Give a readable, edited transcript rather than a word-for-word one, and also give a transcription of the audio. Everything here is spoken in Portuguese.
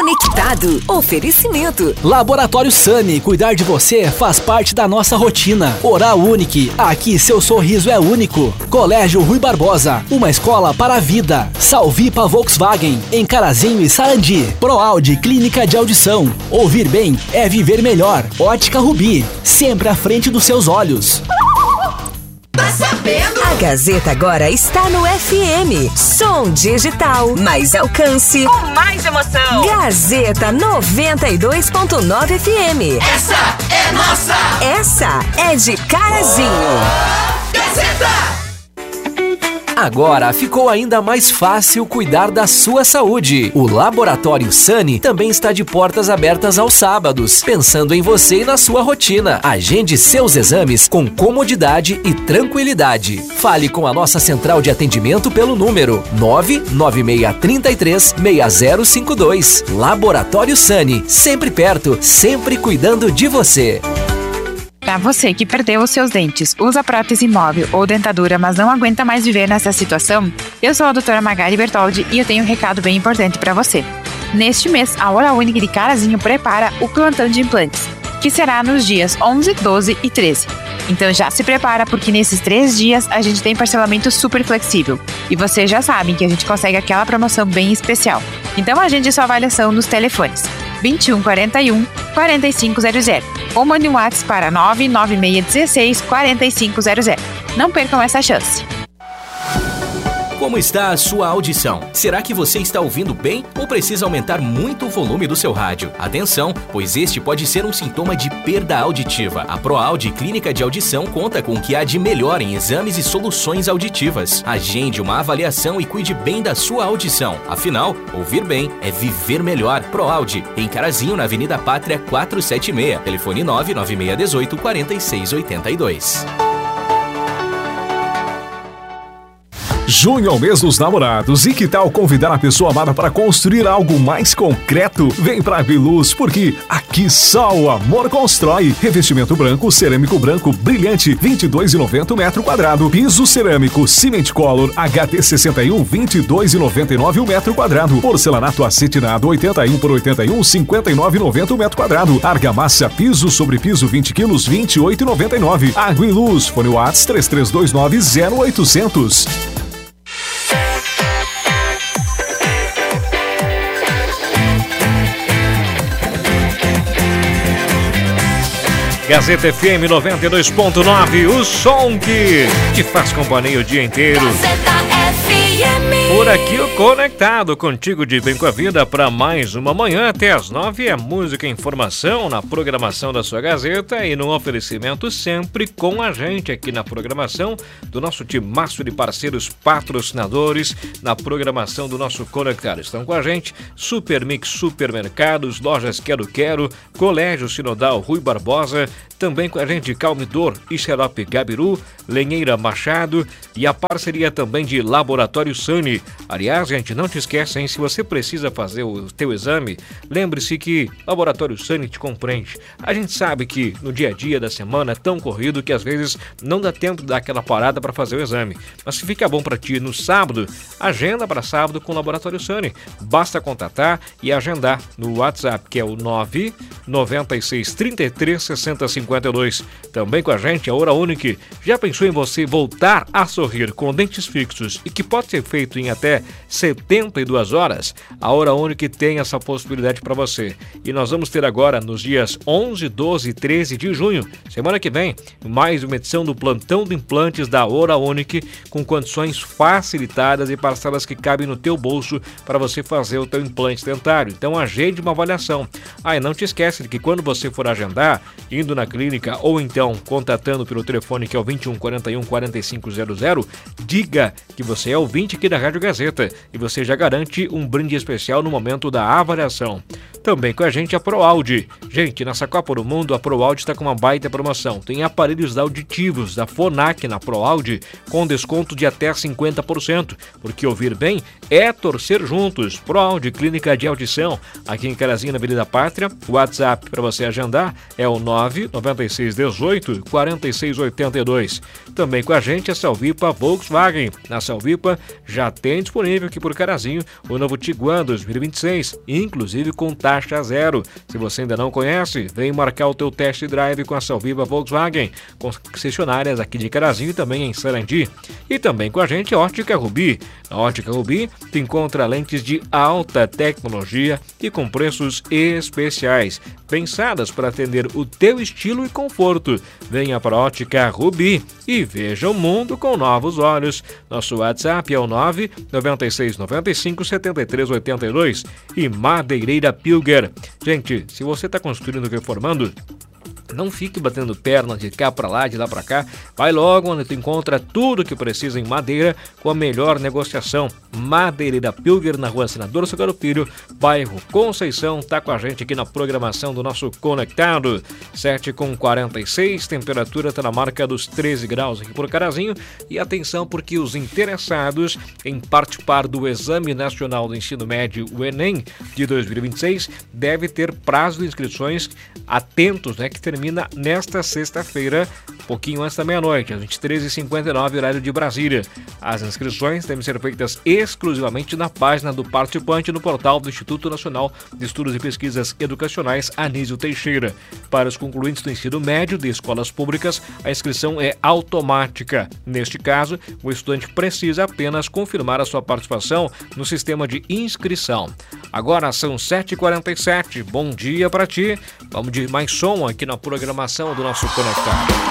Conectado. Oferecimento. Laboratório Sani. Cuidar de você faz parte da nossa rotina. Oral Unique. Aqui seu sorriso é único. Colégio Rui Barbosa. Uma escola para a vida. Salvipa Volkswagen. Em Carazinho e Sarandi. ProAudi Clínica de Audição. Ouvir bem é viver melhor. Ótica Rubi. Sempre à frente dos seus olhos. Tá sabendo? A Gazeta agora está no FM. Som digital, mais alcance, com mais emoção. Gazeta 92.9 FM. Essa é nossa! Essa é de Carazinho. Gazeta! Agora ficou ainda mais fácil cuidar da sua saúde. O Laboratório Sani também está de portas abertas aos sábados, pensando em você e na sua rotina. Agende seus exames com comodidade e tranquilidade. Fale com a nossa central de atendimento pelo número 99633-6052. Laboratório Sani, sempre perto, sempre cuidando de você. Para você que perdeu os seus dentes, usa prótese móvel ou dentadura, mas não aguenta mais viver nessa situação, eu sou a doutora Magali Bertoldi e eu tenho um recado bem importante para você. Neste mês, a Oral Unique de Carazinho prepara o plantão de implantes, que será nos dias 11, 12 e 13. Então já se prepara, porque nesses 3 dias a gente tem parcelamento super flexível. E vocês já sabem que a gente consegue aquela promoção bem especial. Então agende sua avaliação nos telefones 2141 4500 ou mande um WhatsApp para 99616 4500. Não percam essa chance. Como está a sua audição? Será que você está ouvindo bem ou precisa aumentar muito o volume do seu rádio? Atenção, pois este pode ser um sintoma de perda auditiva. A ProAudi Clínica de Audição conta com o que há de melhor em exames e soluções auditivas. Agende uma avaliação e cuide bem da sua audição. Afinal, ouvir bem é viver melhor. ProAudi, em Carazinho, na Avenida Pátria 476. Telefone 99618 4682. Junho é o mês dos namorados, e que tal convidar a pessoa amada para construir algo mais concreto? Vem pra Agriluz, porque aqui só o amor constrói. Revestimento branco, cerâmico branco, brilhante, R$22,90 metro quadrado. Piso cerâmico, Cement Color, HT61, R$22,99 metro quadrado. Porcelanato acetinado, 81 por 81, R$59,90 metro quadrado. Argamassa piso sobre piso 20 quilos, R$28,99. Agriluz, fone WhatsApp 3329-0800. Gazeta FM 92.9, o som que te faz companhia o dia inteiro. Gazeta FM. Por aqui o Conectado, contigo de bem com a vida para mais uma manhã até as 9. É música e informação na programação da sua Gazeta e no oferecimento sempre com a gente aqui na programação do nosso timaço de parceiros patrocinadores na programação do nosso Conectado. Estão com a gente Supermix Supermercados, Lojas Quero Quero, Colégio Sinodal Rui Barbosa, também com a gente Calmidor e Xarope Gabiru, Lenheira Machado e a parceria também de Laboratório Sani. Aliás, gente, não te esqueça, hein? Se você precisa fazer o teu exame, lembre-se que Laboratório Sani te compreende. A gente sabe que no dia a dia da semana é tão corrido que às vezes não dá tempo de dar aquela parada para fazer o exame. Mas se fica bom para ti no sábado, agenda para sábado com o Laboratório Sani. Basta contatar e agendar no WhatsApp, que é o 996 33 60 52. Também com a gente a Oral Unique. Já pensou em você voltar a sorrir com dentes fixos e que pode ser feito em até 72 horas? A Oral Unique tem essa possibilidade para você. E nós vamos ter agora nos dias 11, 12 e 13 de junho, semana que vem, mais uma edição do Plantão de Implantes da Oral Unique, com condições facilitadas e parcelas que cabem no teu bolso para você fazer o teu implante dentário. Então agende uma avaliação. E não te esquece de que quando você for agendar, indo na clínica ou então contatando pelo telefone que é o 2141 4500, diga que você é ouvinte aqui da Rádio Gazeta e você já garante um brinde especial no momento da avaliação. Também com a gente a ProAudi. Gente, nessa Copa do Mundo a ProAudi está com uma baita promoção. Tem aparelhos auditivos da Phonak na ProAudi com desconto de até 50%, porque ouvir bem é torcer juntos. ProAudio, Clínica de Audição, aqui em Carazinho, na Avenida Pátria. O WhatsApp para você agendar é o 99618 4682. Também com a gente a Salvipa Volkswagen. Na Salvipa já tem disponível aqui por Carazinho o novo Tiguan 2026, inclusive com taxa zero. Se você ainda não conhece, vem marcar o teu test drive com a Salvipa Volkswagen, concessionárias aqui de Carazinho e também em Sarandi. E também com a gente a Ótica Rubi. Na Ótica Rubi tu encontra lentes de alta tecnologia e com preços especiais, pensadas para atender o teu estilo e conforto. Venha para a Ótica Rubi e veja o mundo com novos olhos. Nosso WhatsApp é o 99695 7382 e Madeireira Pilger. Gente, se você está construindo ou reformando, não fique batendo perna de cá para lá, de lá para cá. Vai logo onde tu encontra tudo que precisa em madeira com a melhor negociação. Madeireira Pilger, na Rua Senador Salgado Filho, bairro Conceição. Tá com a gente aqui na programação do nosso Conectado. 7h46, temperatura está na marca dos 13 graus aqui por Carazinho. E atenção, porque os interessados em participar do Exame Nacional do Ensino Médio, o Enem, de 2026, deve ter prazo de inscrições atentos, né, que termina nesta sexta-feira, pouquinho antes da meia-noite, às 23h59, horário de Brasília. As inscrições devem ser feitas exclusivamente na página do participante no portal do Instituto Nacional de Estudos e Pesquisas Educacionais Anísio Teixeira. Para os concluintes do ensino médio de escolas públicas, a inscrição é automática. Neste caso, o estudante precisa apenas confirmar a sua participação no sistema de inscrição. Agora são 7h47, bom dia para ti. Vamos de mais som aqui na programação do nosso Conectado.